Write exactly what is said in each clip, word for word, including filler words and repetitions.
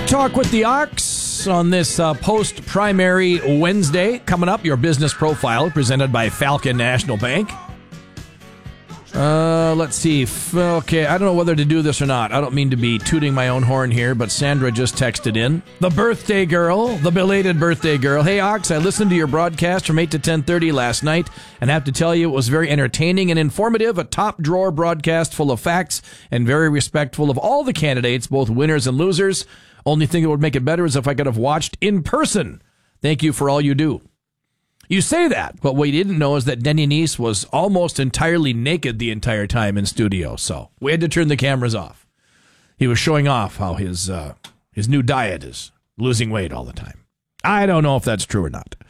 Talk with the Ox on this uh, post-primary Wednesday. Coming up, your business profile presented by Falcon National Bank. Uh, let's see. Okay, I don't know whether to do this or not. I don't mean to be tooting my own horn here, but Sandra just texted in. The birthday girl, the belated birthday girl. Hey, Ox, I listened to your broadcast from eight to ten thirty last night, and have to tell you it was very entertaining and informative. A top-drawer broadcast full of facts and very respectful of all the candidates, both winners and losers. Only thing that would make it better is if I could have watched in person. Thank you for all you do. You say that, but what you didn't know is that Denny Neese was almost entirely naked the entire time in studio, so we had to turn the cameras off. He was showing off how his uh, his new diet is losing weight all the time. I don't know if that's true or not.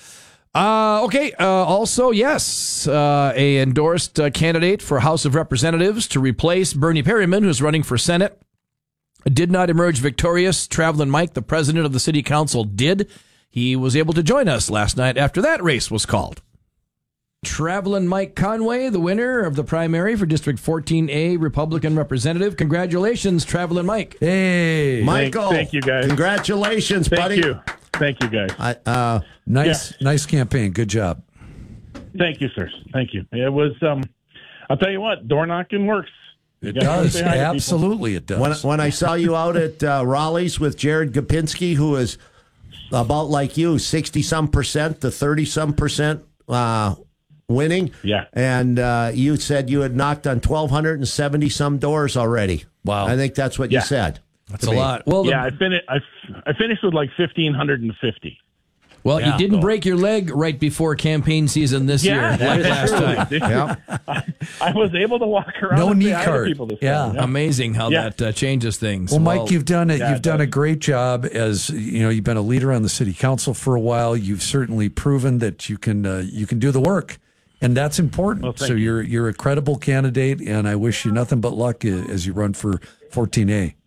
Uh, okay, uh, also, yes, uh, a endorsed uh, candidate for House of Representatives to replace Bernie Perryman, who's running for Senate, did not emerge victorious. Traveling Mike, the president of the city council, did. He was able to join us last night after that race was called. Traveling Mike Conway, the winner of the primary for District fourteen A Republican representative. Congratulations, Traveling Mike. Hey, Michael. Thank, thank you, guys. Congratulations, thank buddy. Thank you. Thank you, guys. I, uh, nice, yeah. nice campaign. Good job. Thank you, sir. Thank you. It was, um, I'll tell you what, door knocking works. It does. Absolutely, it does. When, when I saw you out at uh, Raleigh's with Jared Gopinski, who is about like you, sixty-some percent to thirty-some percent uh, winning. Yeah. And uh, you said you had knocked on twelve seventy-some doors already. Wow. I think that's what yeah. you said. That's a me. lot. Well, yeah, the, I, fin- I, I finished with like fifteen fifty. Well, yeah, you didn't so. break your leg right before campaign season this yeah, year, like last time. yeah. I, I was able to walk around. No and knee say hi card. to people this yeah. time. yeah, amazing how yeah. that uh, changes things. Well, Mike, well, you've done it. Yeah, you've it done does. a great job as you know. You've been a leader on the city council for a while. You've certainly proven that you can uh, you can do the work, and that's important. Well, so you. you're you're a credible candidate, and I wish you nothing but luck as you run for fourteen A.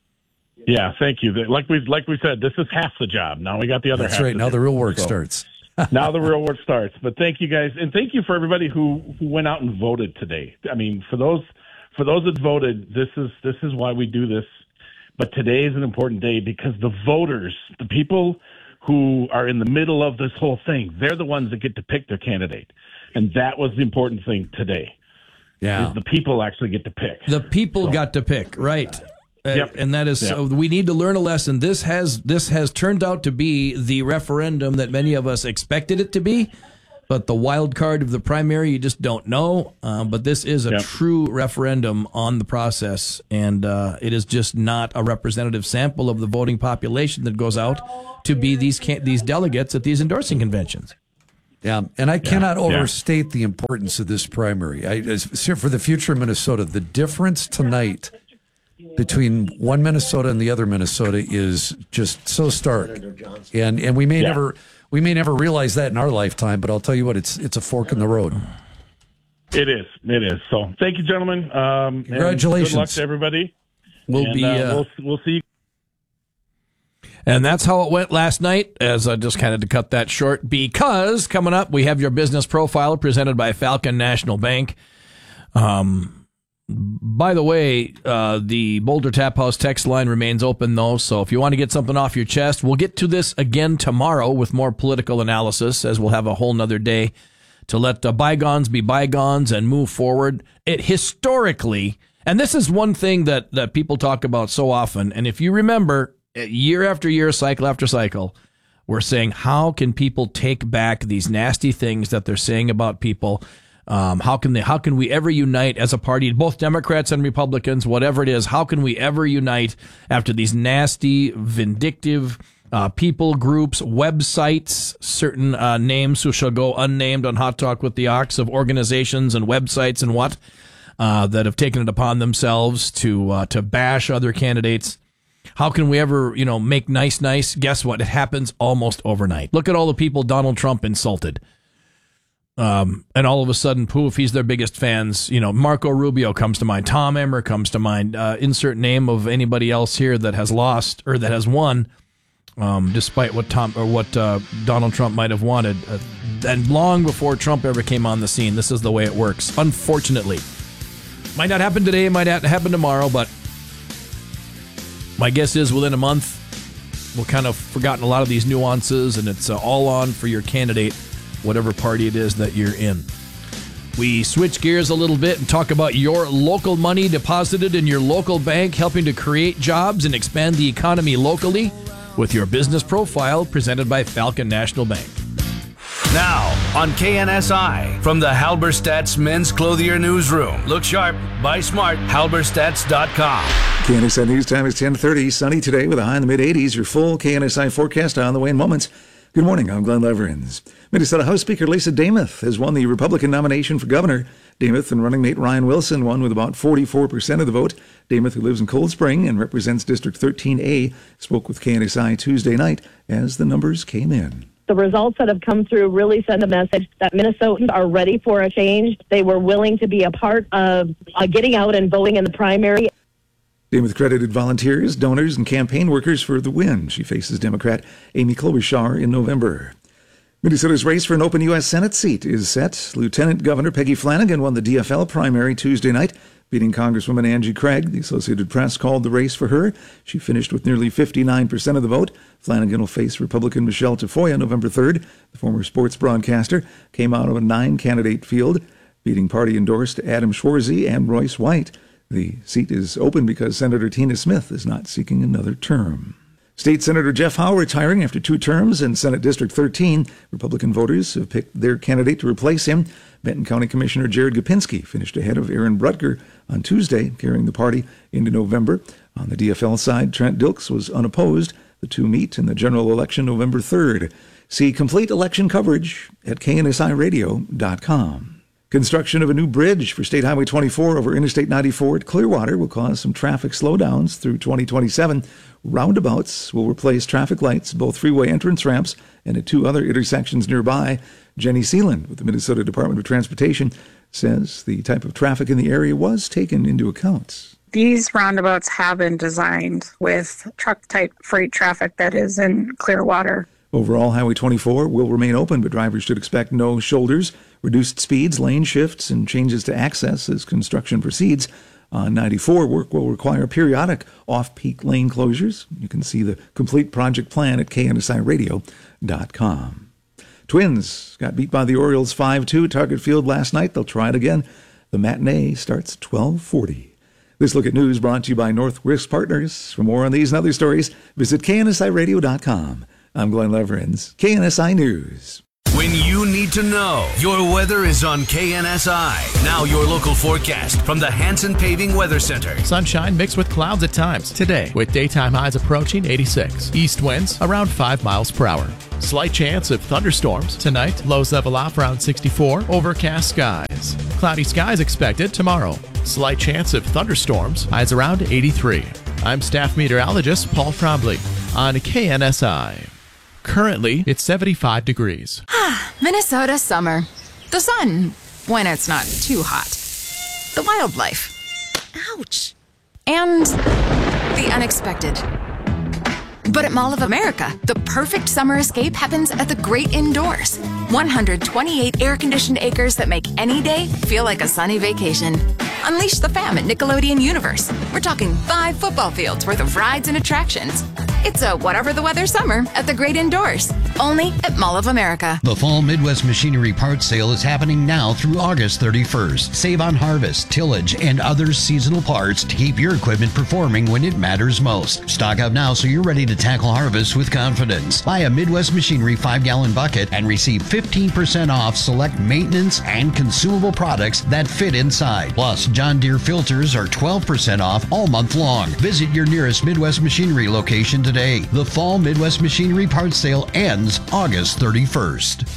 Yeah, thank you. Like we like we said, this is half the job. Now we got the other That's half. right. Now do. the real work so, starts. now the real work starts. But thank you guys, and thank you for everybody who, who went out and voted today. I mean, for those for those that voted, this is this is why we do this. But today is an important day because the voters, the people who are in the middle of this whole thing, they're the ones that get to pick their candidate, and that was the important thing today. Yeah, is the people actually get to pick. The people so. got to pick, right? Uh, yep. And that is, yep. so we need to learn a lesson. This has this has turned out to be the referendum that many of us expected it to be, but the wild card of the primary, you just don't know. Uh, but this is a yep. true referendum on the process, and uh, it is just not a representative sample of the voting population that goes out to be these can- these delegates at these endorsing conventions. Yeah, and I yeah. cannot overstate yeah. the importance of this primary. I, as, for the future of Minnesota, the difference tonight between one Minnesota and the other Minnesota is just so stark, and and we may yeah. never we may never realize that in our lifetime. But I'll tell you what, it's it's a fork in the road. It is, it is. So thank you, gentlemen. Um, Congratulations, good luck to everybody. We'll and, be uh, uh, we'll we'll see. And that's how it went last night, as I just kind of to cut that short, because coming up, we have your business profile presented by Falcon National Bank. Um. By the way, uh, the Boulder Tap House text line remains open, though, so if you want to get something off your chest, we'll get to this again tomorrow with more political analysis, as we'll have a whole nother day to let uh, bygones be bygones and move forward. It historically, and this is one thing that, that people talk about so often, and if you remember, year after year, cycle after cycle, we're saying, how can people take back these nasty things that they're saying about people? Um, how can they, how can we ever unite as a party, both Democrats and Republicans, whatever it is, how can we ever unite after these nasty, vindictive, uh, people groups, websites, certain, uh, names who shall go unnamed on Hot Talk with the Ox of organizations and websites and what, uh, that have taken it upon themselves to, uh, to bash other candidates. How can we ever, you know, make nice, nice? Guess what? It happens almost overnight. Look at all the people Donald Trump insulted. Um, and all of a sudden, poof, he's their biggest fans. You know, Marco Rubio comes to mind. Tom Emmer comes to mind. Uh, insert name of anybody else here that has lost or that has won, um, despite what Tom or what uh, Donald Trump might have wanted. Uh, and long before Trump ever came on the scene, this is the way it works. Unfortunately, might not happen today, might not happen tomorrow, but my guess is within a month, we've kind of forgotten a lot of these nuances, and it's uh, all on for your candidate, whatever party it is that you're in. We switch gears a little bit and talk about your local money deposited in your local bank, helping to create jobs and expand the economy locally with your business profile, presented by Falcon National Bank. Now, on K N S I, from the Halberstadt's Men's Clothier Newsroom. Look sharp, buy smart, halberstadts dot com. K N S I News Time is ten thirty. Sunny today with a high in the mid-eighties. Your full K N S I forecast on the way in moments. Good morning, I'm Glenn Leverins. Minnesota House Speaker Lisa Demuth has won the Republican nomination for governor. Demuth and running mate Ryan Wilson won with about forty-four percent of the vote. Demuth, who lives in Cold Spring and represents District thirteen A, spoke with K N S I Tuesday night as the numbers came in. The results that have come through really send a message that Minnesotans are ready for a change. They were willing to be a part of uh, getting out and voting in the primary. Demuth credited volunteers, donors, and campaign workers for the win. She faces Democrat Amy Klobuchar in November. Minnesota's race for an open U S Senate seat is set. Lieutenant Governor Peggy Flanagan won the D F L primary Tuesday night, beating Congresswoman Angie Craig. The Associated Press called the race for her. She finished with nearly fifty-nine percent of the vote. Flanagan will face Republican Michelle Tafoya November third. The former sports broadcaster came out of a nine-candidate field, beating party-endorsed Adam Schwarzy and Royce White. The seat is open because Senator Tina Smith is not seeking another term. State Senator Jeff Howe retiring after two terms in Senate District thirteen. Republican voters have picked their candidate to replace him. Benton County Commissioner Jared Gopinski finished ahead of Aaron Brutger on Tuesday, carrying the party into November. On the D F L side, Trent Dilks was unopposed. The two meet in the general election November third. See complete election coverage at K N S I radio dot com. Construction of a new bridge for State Highway twenty-four over Interstate ninety-four at Clearwater will cause some traffic slowdowns through twenty twenty-seven. Roundabouts will replace traffic lights, both freeway entrance ramps, and at two other intersections nearby. Jenny Seeland with the Minnesota Department of Transportation says the type of traffic in the area was taken into account. These roundabouts have been designed with truck-type freight traffic that is in Clearwater. Overall, Highway twenty-four will remain open, but drivers should expect no shoulders, reduced speeds, lane shifts, and changes to access as construction proceeds. On ninety-four, work will require periodic off-peak lane closures. You can see the complete project plan at K N S I radio dot com. Twins got beat by the Orioles five two at Target Field last night. They'll try it again. The matinee starts at twelve forty. This Look at News brought to you by North Risk Partners. For more on these and other stories, visit K N S I radio dot com. I'm Glenn Leverins, K N S I News. When you need to know, your weather is on K N S I. Now your local forecast from the Hanson Paving Weather Center. Sunshine mixed with clouds at times today, with daytime highs approaching eighty-six. East winds around five miles per hour. Slight chance of thunderstorms tonight. Lows level off around sixty-four. Overcast skies. Cloudy skies expected tomorrow. Slight chance of thunderstorms. Highs around eighty-three. I'm staff meteorologist Paul Trombley on K N S I. Currently, it's seventy-five degrees. Minnesota summer. The sun, when it's not too hot. The wildlife. Ouch. And the unexpected. But at Mall of America, the perfect summer escape happens at the great indoors. one hundred twenty-eight air-conditioned acres that make any day feel like a sunny vacation. Unleash the fam at Nickelodeon Universe. We're talking five football fields worth of rides and attractions. It's a whatever the weather summer at the great indoors. Only at Mall of America. The Fall Midwest Machinery Parts Sale is happening now through August thirty-first. Save on harvest, tillage, and other seasonal parts to keep your equipment performing when it matters most. Stock up now so you're ready to tackle harvest with confidence. Buy a Midwest Machinery five-gallon bucket and receive fifteen percent off select maintenance and consumable products that fit inside. Plus, John Deere filters are twelve percent off all month long. Visit your nearest Midwest Machinery location today. The Fall Midwest Machinery Parts Sale ends August thirty-first.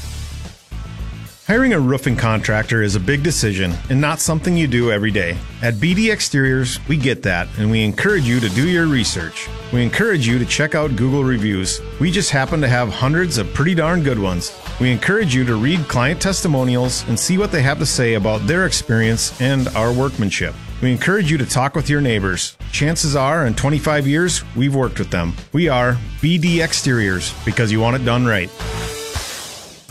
Hiring a roofing contractor is a big decision and not something you do every day. At B D Exteriors, we get that, and we encourage you to do your research. We encourage you to check out Google reviews. We just happen to have hundreds of pretty darn good ones. We encourage you to read client testimonials and see what they have to say about their experience and our workmanship. We encourage you to talk with your neighbors. Chances are, in twenty-five years, we've worked with them. We are B D Exteriors, because you want it done right.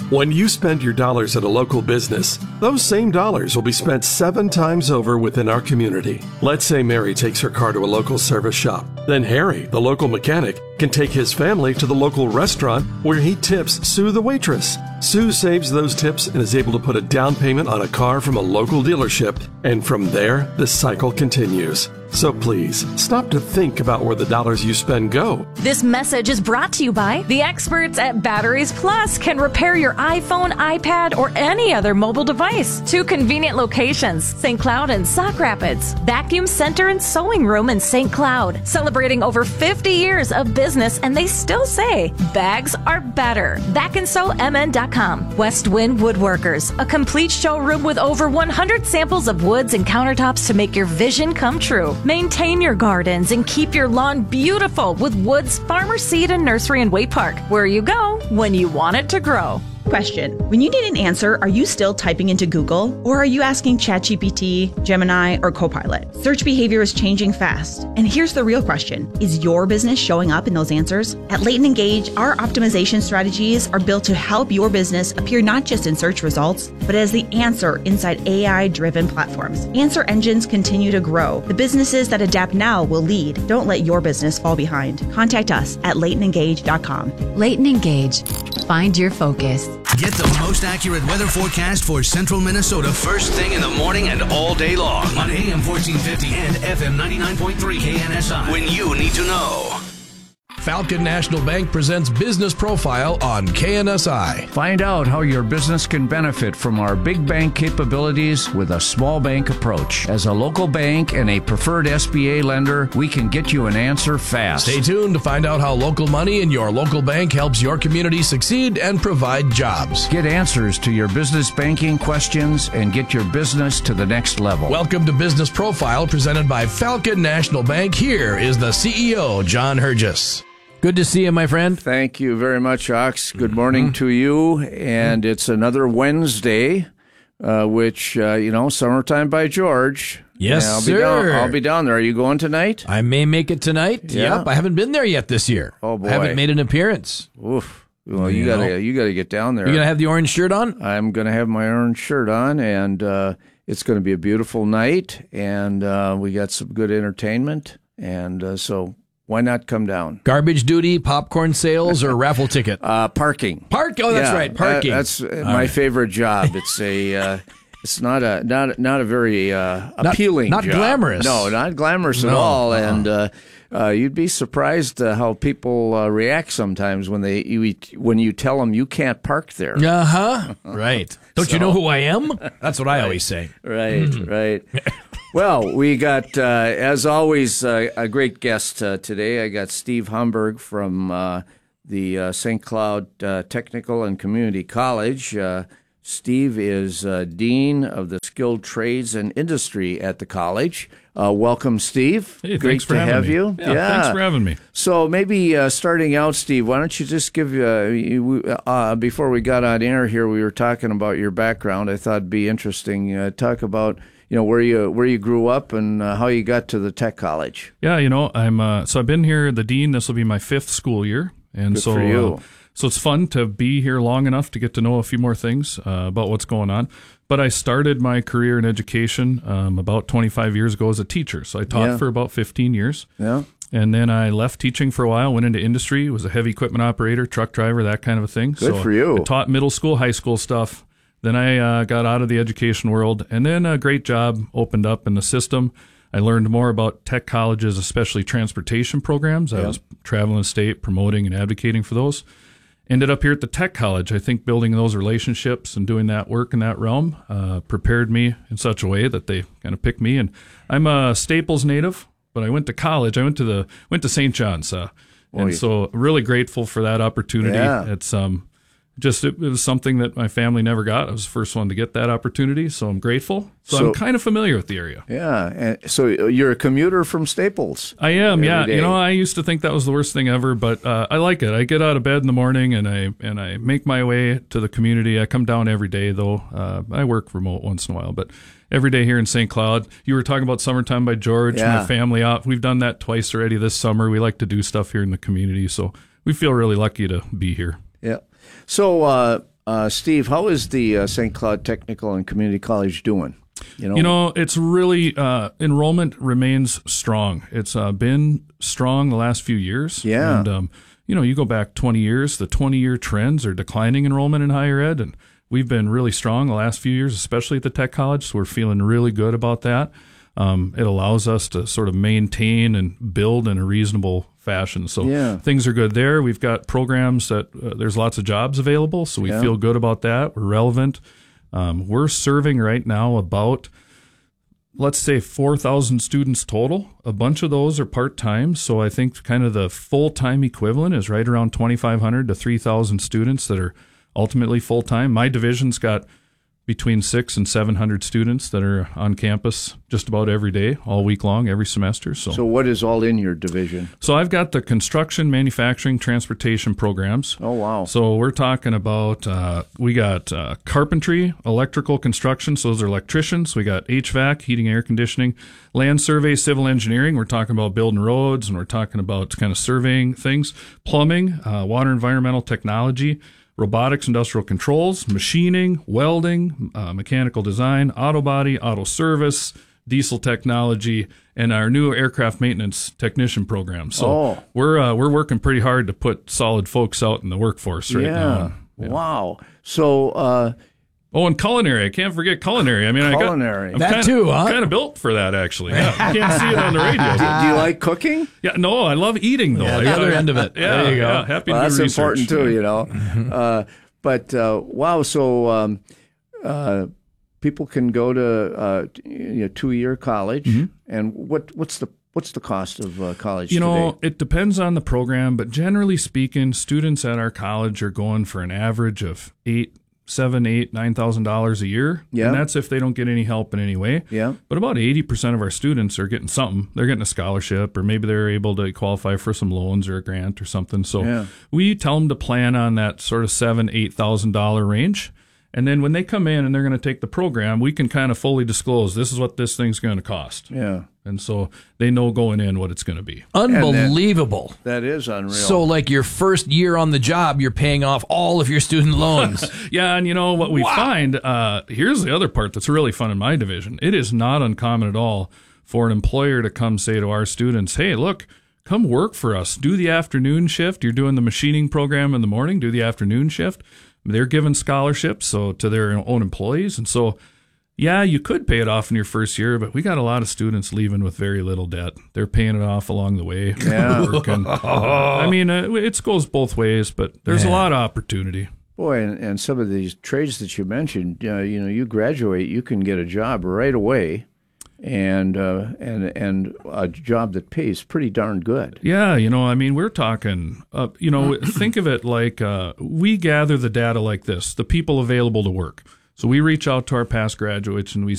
When you spend your dollars at a local business, those same dollars will be spent seven times over within our community. Let's say Mary takes her car to a local service shop. Then Harry, the local mechanic, can take his family to the local restaurant where he tips Sue the waitress. Sue saves those tips and is able to put a down payment on a car from a local dealership, and from there, the cycle continues. So please, stop to think about where the dollars you spend go. This message is brought to you by the experts at Batteries Plus. Can repair your iPhone, iPad, or any other mobile device. Two convenient locations, Saint Cloud and Sauk Rapids. Vacuum Center and Sewing Room in Saint Cloud. Celebrating over fifty years of business, and they still say bags are better. back and sew m n dot com. West Wind Woodworkers, a complete showroom with over one hundred samples of woods and countertops to make your vision come true. Maintain your gardens and keep your lawn beautiful with Woods Farmer Seed and Nursery in Waite Park, where you go when you want it to grow. Question. When you need an answer, are you still typing into Google? Or are you asking ChatGPT, Gemini, or Copilot? Search behavior is changing fast. And here's the real question. Is your business showing up in those answers? At Leighton Engage, our optimization strategies are built to help your business appear not just in search results, but as the answer inside A I-driven platforms. Answer engines continue to grow. The businesses that adapt now will lead. Don't let your business fall behind. Contact us at leighton engage dot com. Leighton Engage. Find your focus. Get the most accurate weather forecast for central Minnesota first thing in the morning and all day long on A M fourteen fifty and F M ninety-nine point three K N S I. When you need to know. Falcon National Bank presents Business Profile on K N S I. Find out how your business can benefit from our big bank capabilities with a small bank approach. As a local bank and a preferred S B A lender, we can get you an answer fast. Stay tuned to find out how local money in your local bank helps your community succeed and provide jobs. Get answers to your business banking questions and get your business to the next level. Welcome to Business Profile presented by Falcon National Bank. Here is the C E O, John Hergis. Good to see you, my friend. Thank you very much, Ox. Good morning mm-hmm. to you. And mm-hmm. it's another Wednesday, uh, which, uh, you know, summertime by George. Yes, I'll sir. Be down, I'll be down there. Are you going tonight? I may make it tonight. Yeah. Yep. I haven't been there yet this year. Oh, boy. I haven't made an appearance. Oof. Well, you, you gotta, know. you gotta get down there. You gonna have the orange shirt on? I'm gonna have my orange shirt on, and uh, it's gonna be a beautiful night, and uh, we got some good entertainment, and uh, so. Why not come down? Garbage duty, popcorn sales, or raffle ticket? Uh, parking. Park. Oh, that's yeah, right. Parking. Uh, that's uh, my right. favorite job. It's a. Uh, it's not a not not a very uh, appealing. Not, not job. glamorous. No, not glamorous no. at all. Uh-huh. And uh, uh, you'd be surprised uh, how people uh, react sometimes when they you, when you tell them you can't park there. Uh huh. Right. Don't so, you know who I am? That's what I right, always say. Right. Mm. Right. Well, we got, uh, as always, uh, a great guest uh, today. I got Steve Homburg from uh, the uh, Saint Cloud uh, Technical and Community College. Uh, Steve is uh, Dean of the Skilled Trades and Industry at the college. Uh, welcome, Steve. Hey, great thanks for to having have me. you. Yeah, yeah, thanks for having me. So maybe uh, starting out, Steve, why don't you just give, uh, you, uh, before we got on air here, we were talking about your background. I thought it'd be interesting. Uh, talk about you know where you where you grew up and uh, how you got to the tech college. Yeah, you know, I'm uh, so I've been here, the dean. This will be my fifth school year, and Good so for you. Uh, so it's fun to be here long enough to get to know a few more things uh, about what's going on. But I started my career in education um, about twenty-five years ago as a teacher. So I taught Yeah. for about fifteen years. Yeah. And then I left teaching for a while, went into industry, was a heavy equipment operator, truck driver, that kind of a thing. Good so for you. I taught middle school, high school stuff. Then I uh, got out of the education world, and then a great job opened up in the system. I learned more about tech colleges, especially transportation programs. I Yeah. was traveling the state, promoting and advocating for those. Ended up here at the tech college. I think building those relationships and doing that work in that realm uh, prepared me in such a way that they kind of picked me. And I'm a Staples native, but I went to college. I went to the went to Saint John's, uh, and Oy. so really grateful for that opportunity. Yeah. It's um. Just it was something that my family never got. I was the first one to get that opportunity, so I'm grateful. So, So- I'm kind of familiar with the area. Yeah. And so you're a commuter from Staples. I am, every yeah. day. You know, I used to think that was the worst thing ever, but uh, I like it. I get out of bed in the morning and I and I make my way to the community. I come down every day, though. Uh, I work remote once in a while, but every day here in Saint Cloud. You were talking about Summertime by George. Yeah. My family out. We've done that twice already this summer. We like to do stuff here in the community, so we feel really lucky to be here. Yeah. So, uh, Uh, Steve, how is the uh, Saint Cloud Technical and Community College doing? You know, you know it's really, uh, enrollment remains strong. It's uh, been strong the last few years. Yeah. And, um, you know, you go back twenty years, the twenty-year trends are declining enrollment in higher ed, and we've been really strong the last few years, especially at the Tech College, so we're feeling really good about that. Um, it allows us to sort of maintain and build in a reasonable fashion. So Yeah. things are good there. We've got programs that uh, there's lots of jobs available, so we Yeah. feel good about that. We're relevant. Um, we're serving right now about, let's say, four thousand students total. A bunch of those are part-time, so I think kind of the full-time equivalent is right around twenty-five hundred to three thousand students that are ultimately full-time. My division's got between six and seven hundred students that are on campus just about every day, all week long, every semester. So, So what is all in your division? so I've got the construction, manufacturing, transportation programs. Oh, wow. So we're talking about, uh, we got uh, carpentry, electrical construction, so those are electricians. We got H V A C, heating, air conditioning, land survey, civil engineering. We're talking about building roads, and we're talking about kind of surveying things, plumbing, uh, water environmental technology, robotics, industrial controls, machining, welding, uh, mechanical design, auto body, auto service, diesel technology, and our new aircraft maintenance technician program. So Oh. we're uh, we're working pretty hard to put solid folks out in the workforce right yeah. now. Wow. So, uh, oh, and culinary. I can't forget culinary. I mean, Culinary. I got, I'm That kinda, too, huh? kind of built for that, actually. Yeah, you can't see it on the radio. do, do you like cooking? Yeah, no, I love eating, though. Yeah, I- the other I- end of it. Yeah, There you go. yeah, happy Well, to that's do research. important too, you know. uh, but uh, wow, so um, uh, people can go to uh, you know, two-year college, Mhm. and what what's the what's the cost of uh, college You know, today? it depends on the program, but generally speaking, students at our college are going for an average of eight, seven, eight, nine thousand dollars a year. Yeah. And that's if they don't get any help in any way. Yeah. But about eighty percent of our students are getting something. They're getting a scholarship, or maybe they're able to qualify for some loans or a grant or something. So Yeah. we tell them to plan on that sort of seven, eight thousand dollar range. And then when they come in and they're going to take the program, we can kind of fully disclose this is what this thing's going to cost. Yeah. And so they know going in what it's going to be. Unbelievable. That is unreal. So, like your first year on the job, you're paying off all of your student loans. Yeah, and you know what we find, uh, here's the other part that's really fun in my division. It is not uncommon at all for an employer to come say to our students, hey, look, come work for us. Do the afternoon shift. You're doing the machining program in the morning. Do the afternoon shift. They're given scholarships so to their own employees. And so, yeah, you could pay it off in your first year, but we got a lot of students leaving with very little debt. They're paying it off along the way. Yeah. Working. I mean, uh, it goes both ways, but there's a Yeah. lot of opportunity. Boy, and, and some of these trades that you mentioned, uh, you know, you graduate, you can get a job right away, and uh, and and a job that pays pretty darn good. Yeah, you know, I mean, we're talking, uh, you know, think of it like uh, we gather the data like this, the people available to work. So we reach out to our past graduates and we